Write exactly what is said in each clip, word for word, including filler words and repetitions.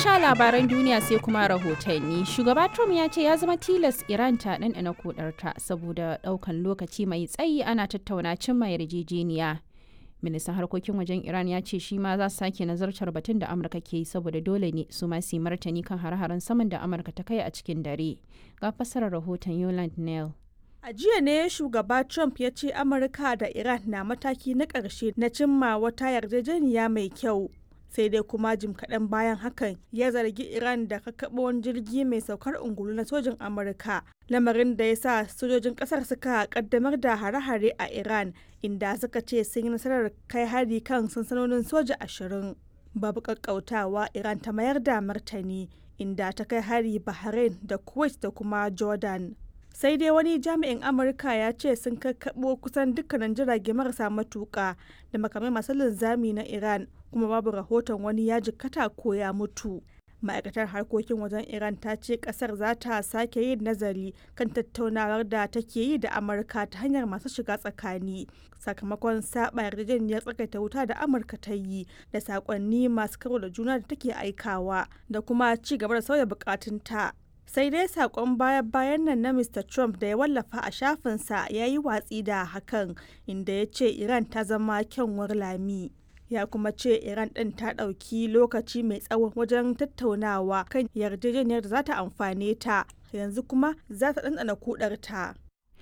sha labaran duniya sai kuma rahotanni. Shugaba Trump ya ce ya zama tilas Iran ta ɗanɗana kudarta saboda ɗaukan lokaci mai tsayi ana tattauna cimma yarjejeniya. Ministan harkokin wajen Iran ya ce shi ma za su sake nazartar batun da Amurka ke yi saboda dole ne su ma su martani kan hare-haren saman da Amurka ta kai a cikin dare. Ga fassarar rahoton Yolande Neal. A jiya ne shugaba Trump ya ce Amurka da Iran na mataki na ƙarshe na cimma wata yarjejeniya mai kyau. Sai dai kuma jim kaɗan bayan hakan ya zargi Iran da kakkaɓo wani jirgi mai saukar ungulu na sojin Amurka. Lamarin da ya sa sojojin ƙasar suka ƙaddamar da hare-hare a Iran inda suka ce sun yi nasarar kai hari kan sansanonin soja ashirin. Babu ƙaƙƙautawa Iran ta mayar da martani inda ta kai hari Bahrain da Kuwait da kuma Jordan. Sai dai wani jami'in Amurka ya ce sun kakkaɓo kusan dukkanin jirage marasa matuƙa da makamai masu linzami na Iran kuma babu rahoton wani ya jikkata ko ya mutu. Ma'aikatar harkokin wajen Iran ta ce kasar za ta sake yin nazari kan tattaunawar da take yi da Amurka ta hanyar masu shiga tsakani sakamakon saba yarjejeniyar tsakaita wuta da Amurka ta yi da sakonni masu karo da juna da take aikawa da kuma ci gaba da sauya bukatunta. Sai dai sakon baya-bayan nan na Mister Trump da ya wallafa a shafinsa ya yi watsi da hakan inda ya ce Iran ta zama kyanwar lami. Ya kuma ce Iran ɗin ta ɗauki lokaci mai tsawo wajen tattaunawa kan yarjejeniyar da za ta amfane ta, yanzu kuma za ta ɗanɗana kudarta.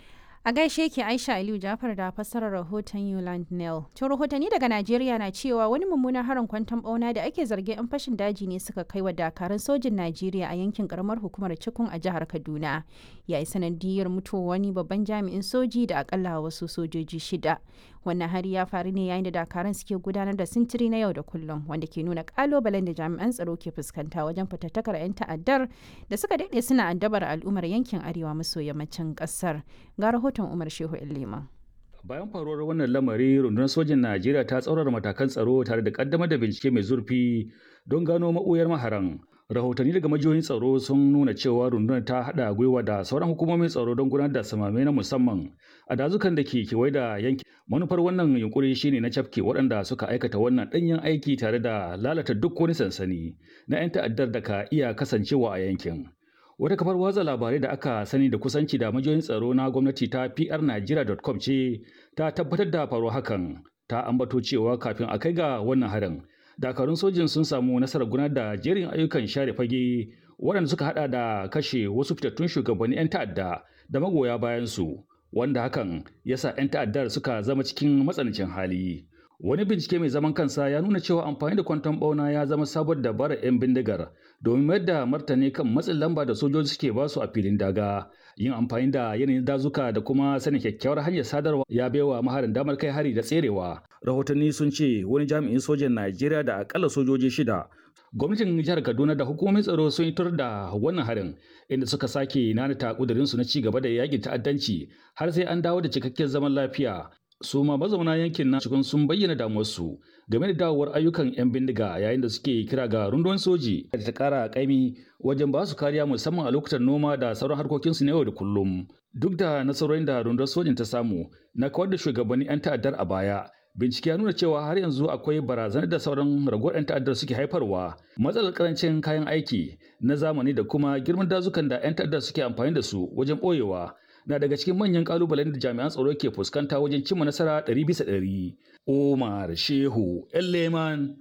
A gaishe ke Aisha Aliyu Jafar da fassarar rahoton Yolande Neal. To rahotanni daga Najeriya na cewa wani mummunan harin kwanton bauna da ake zargin 'yan fashin daji ne suka kai wa dakarun sojin Najeriya a yankin karamar hukumar Cikun a jihar Kaduna. Ya yi sanadiyar mutuwar wani babban jami'in soji da akalla wasu sojoji shida. Wannan hari ya faru ne yayin da dakarun suke gudanar da sintiri na yau da kullum wanda ke nuna kalubalen da jami'an tsaro ke fuskanta wajen fatattakar 'yan ta'addar da suka daɗe suna addabar al'ummar yankin arewa maso yammacin ƙasar. Ga rahoton Umar Shehu Illima. Bayan faruwar wannan lamari, rundunar sojin Najeriya ta tsaurara matakan tsaro tare da kaddamar da bincike mai zurfi don gano maɓoyar maharan. Rahotanni daga majiyoyin tsaro sun nuna cewa rundunar ta haɗa gwiwa da sauran hukumomin tsaro don gudanar da samame na musamman a dazukan da ke kewaye da yankin. Manufar wannan yunkuri shine na cafke waɗanda suka aikata wannan ɗanyen aiki tare da lalata duk wani sansani na 'yan ta'addar da ka iya kasancewa a yankin. Wata kafar watsa labarai da aka sani da kusanci da majiyoyin tsaro na gwamnati ta p r nigeria dot com ce ta tabbatar da faruwar hakan. Ta ambato cewa kafin a kai ga wannan harin, dakarun sojin sun samu nasarar gudanar da jerin ayyukan share fage waɗanda suka hada da kashe wasu fitattun shugabanni 'yan ta'adda da magoya bayan su, wanda hakan ya sa 'yan ta'addar suka zama cikin matsanancin hali. Wani bincike mai zaman kansa ya nuna cewa amfani da kwanton bauna ya zama sabuwar dabarar 'yan bindigar domin mayar da martani kan matsin lamba da sojoji suke basu a filin daga. Yin amfani da yanayin dazuka da kuma sanin kyakkyawar hanyar sadarwa ya baiwa maharin damar kai hari da tserewa. Rahotanni sun ce wani jami'in sojan Najeriya da akalla sojoji shida. Gwamnatin jihar Kaduna da hukumomin tsaro sun yi tur da wannan harin inda suka sake nanata kudurinsu na ci gaba da yakin ta'addanci har sai an dawo da cikakken zaman lafiya. Su ma mazauna yankin na cikin sun bayyana damuwarsu game da dawowar ayyukan 'yan bindiga yayin da suke kira ga rundunar soji da ta kara kaimi wajen ba su kariya musamman a lokutan noma da sauran harkokinsu na yau da kullum. Duk da nasarorin da rundunar sojin ta samu na kawar da shugabannin 'yan ta'addar a baya, bincike ya nuna cewa har yanzu akwai barazanar da sauran ragowar 'yan ta'addar suke haifarwa. Matsalar karancin kayan aiki na zamani da kuma girman dazukan da 'yan ta'addar suke amfani da su wajen ɓoyewa na daga cikin manyan kalubalen da jami'an tsaro ke fuskanta wajen cimma nasara ɗari bisa ɗari. Omar Shehu Elleman,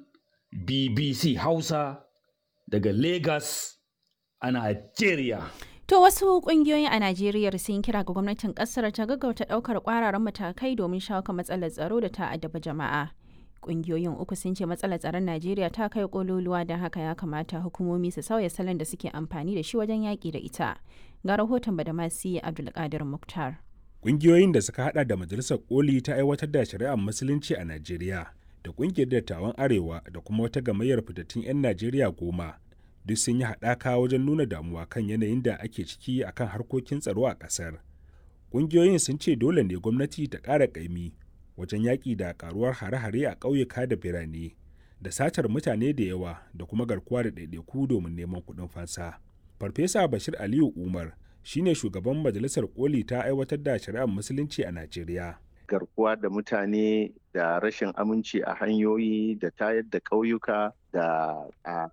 B B C Hausa daga Lagos a Najeriya. To wasu kungiyoyi a Najeriya sun kira ga gwamnatin kasar ta gaggauta daukar kwararan matakai domin shawo kan matsalar tsaro da ta addaba jama'a. Kungiyoyin uku sun ce matsalar tsaron Najeriya ta kai kololuwa don haka ya kamata hukumomi su sauya salon da suke amfani da shi wajen yaƙi da ita. Ga rahoton Badamasi Abdulkadir Muktar. Kungiyoyin da suka hada da Majalisar Koli ta aiwatar da shari'ar Musulunci a Najeriya da kungiyar dattawan Arewa da kuma wata gamayyar fitattun 'yan Najeriya goma duk sun yi haɗaka wajen nuna damuwa kan yanayin da ake ciki akan harkokin tsaro a ƙasar. Kungiyoyin sun ce dole ne gwamnati ta ƙara ƙaimi wajen yaƙi da ƙaruwar hare-hare a ƙauyuka da birane da satar mutane da yawa da kuma garkuwa da ɗaiɗaiku domin neman kuɗin fansa. Farfesa Bashir Aliyu Umar shine shugaban Majalisar Koli ta aiwatar da shari'ar Musulunci a Najeriya. Garkuwa da mutane da rashin aminci a hanyoyi da tayar da ƙauyuka da a